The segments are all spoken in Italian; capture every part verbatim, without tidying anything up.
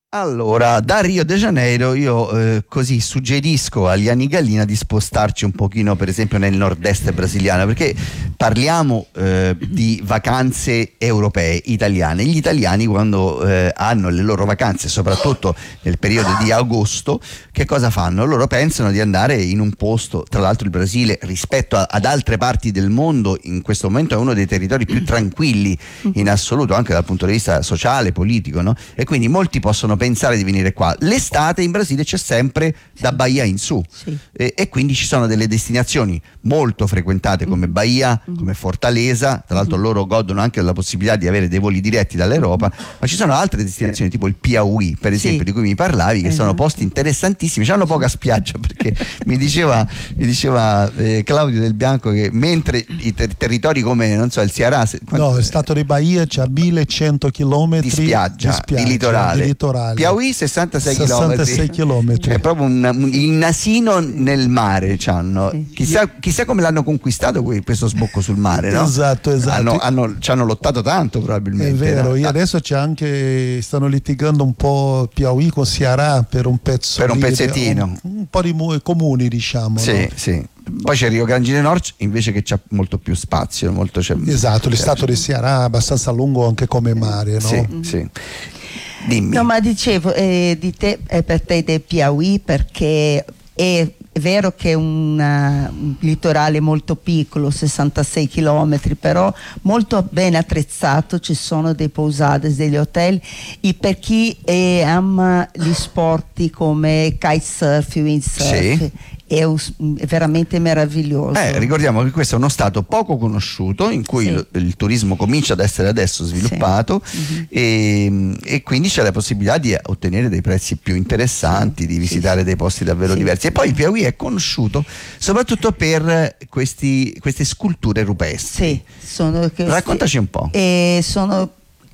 Allora, da Rio de Janeiro io eh, così suggerisco a Liani Gallina di spostarci un pochino, per esempio, nel nord-est brasiliano, perché parliamo eh, di vacanze europee, italiane. Gli italiani quando eh, hanno le loro vacanze, soprattutto nel periodo di agosto, che cosa fanno? Loro pensano di andare in un posto, tra l'altro il Brasile rispetto a, ad altre parti del mondo in questo momento è uno dei territori più tranquilli in assoluto, anche dal punto di vista sociale, politico, no? E quindi molti possono pensare di venire qua. L'estate in Brasile c'è sempre da Bahia in su, sì. e, e quindi ci sono delle destinazioni molto frequentate come Bahia, come Fortaleza, tra l'altro loro godono anche della possibilità di avere dei voli diretti dall'Europa, ma ci sono altre destinazioni tipo il Piauí, per esempio, sì. di cui mi parlavi, che sono posti interessantissimi, hanno poca spiaggia, perché mi diceva, mi diceva eh, Claudio Del Bianco che mentre i ter- territori come, non so, il Ceará, se, no, il stato di Bahia c'ha millecento chilometri di spiaggia, di, spiaggia, di litorale, di litorale. Piauí sessantasei chilometri, è proprio un, un, il nasino nel mare c'hanno. Sì. Chissà, chissà come l'hanno conquistato qui, questo sbocco sul mare, no? Esatto, esatto. Hanno, hanno, ci hanno lottato tanto probabilmente. È vero, no? Io adesso c'è anche, stanno litigando un po' Piauí con Ceará per un pezzo, per un lì, pezzettino, un, un po' di mu- comuni, diciamo. Sì, no? sì. Poi c'è Rio Grande do Norte invece che c'ha molto più spazio, molto c'è, esatto, c'è, l'estato di Ceará è abbastanza lungo anche come mare, no? Sì, sì. Dimmi. No, ma dicevo eh, di te, eh, per te del Piauí, perché è vero che è una, un litorale molto piccolo, sessantasei chilometri, però molto ben attrezzato, ci sono dei pousadas, degli hotel, e per chi eh, ama gli sport come kitesurf, windsurf, sì. È, un, è veramente meraviglioso. Eh, ricordiamo che questo è uno stato poco conosciuto in cui sì. il, il turismo comincia ad essere adesso sviluppato, sì. uh-huh. e, e quindi c'è la possibilità di ottenere dei prezzi più interessanti, sì. di visitare sì. dei posti davvero sì. diversi. E poi il Piauí è conosciuto soprattutto per questi, queste sculture rupestri. Sì, sono, raccontaci un po'. Eh, sono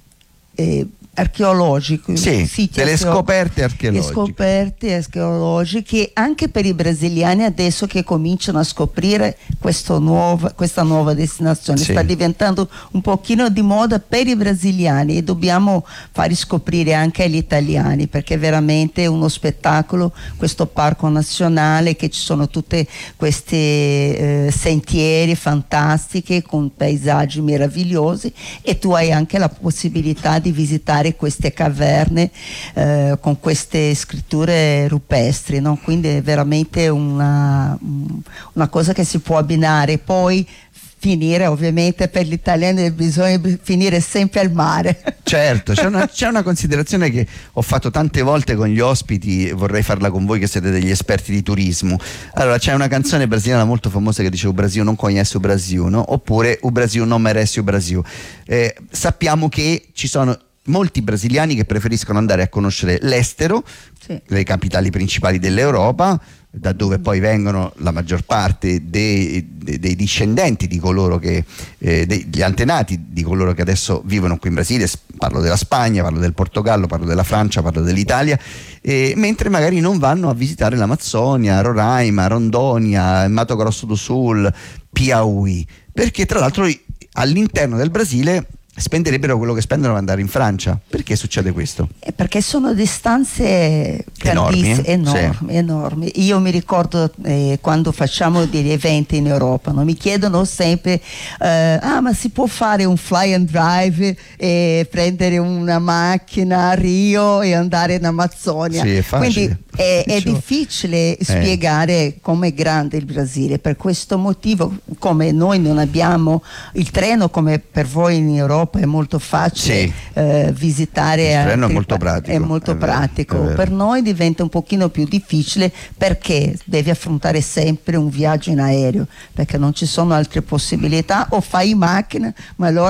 eh, archeologiche, sì, delle scoperte archeologiche. scoperte archeologiche anche per i brasiliani adesso che cominciano a scoprire questo nuovo, questa nuova destinazione, sì. sta diventando un pochino di moda per i brasiliani e dobbiamo far scoprire anche agli italiani, perché è veramente uno spettacolo questo parco nazionale, che ci sono tutte queste eh, sentieri fantastiche con paesaggi meravigliosi, e tu hai anche la possibilità di visitare queste caverne eh, con queste scritture rupestri, no? Quindi è veramente una, una cosa che si può abbinare. Poi finire, ovviamente per gli italiani bisogna finire sempre al mare. Certo, c'è una, c'è una considerazione che ho fatto tante volte con gli ospiti, vorrei farla con voi che siete degli esperti di turismo. Allora, c'è una canzone brasiliana molto famosa che dice: "O Brasil non conhece o Brasil", no? Oppure "O Brasil non merece o Brasil". Eh, sappiamo che ci sono molti brasiliani che preferiscono andare a conoscere l'estero, sì. le capitali principali dell'Europa, da dove poi vengono la maggior parte dei, dei, dei discendenti di coloro che, eh, degli antenati di coloro che adesso vivono qui in Brasile. Parlo della Spagna, parlo del Portogallo, parlo della Francia, parlo dell'Italia, eh, mentre magari non vanno a visitare l'Amazzonia, Roraima, Rondonia, Mato Grosso do Sul, Piauí, perché tra l'altro all'interno del Brasile spenderebbero quello che spendono ad andare in Francia. Perché succede questo? Eh, perché sono distanze enormi, eh? enormi, sì. enormi. Io mi ricordo eh, quando facciamo degli eventi in Europa, no? Mi chiedono sempre eh, ah, ma si può fare un fly and drive e prendere una macchina a Rio e andare in Amazzonia? Sì, è facile. Quindi è, è difficile eh. spiegare com'è grande il Brasile. Per questo motivo, come noi non abbiamo il treno come per voi in Europa, è molto facile sì. eh, visitare. Il treno è molto pratico. È molto è pratico. vero, per noi diventa un pochino più difficile, perché devi affrontare sempre un viaggio in aereo, perché non ci sono altre possibilità, o fai in macchina, ma allora